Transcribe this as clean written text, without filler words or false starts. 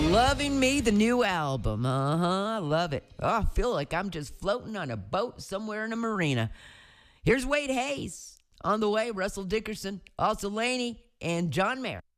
Loving Me, the new album. I love it. Oh, I feel like I'm just floating on a boat somewhere in a marina. Here's Wade Hayes. On the way, Russell Dickerson, also Laney, and John Mayer.